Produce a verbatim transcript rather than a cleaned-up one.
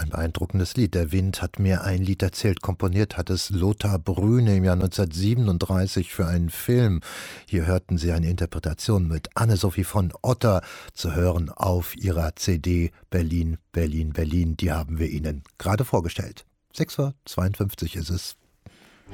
ein beeindruckendes Lied. Der Wind hat mir ein Lied erzählt. Komponiert hat es Lothar Brühne im Jahr neunzehnhundertsiebenunddreißig für einen Film. Hier hörten Sie eine Interpretation mit Anne-Sophie von Otter zu hören auf ihrer C D Berlin, Berlin, Berlin. Die haben wir Ihnen gerade vorgestellt. sechs Uhr zweiundfünfzig ist es.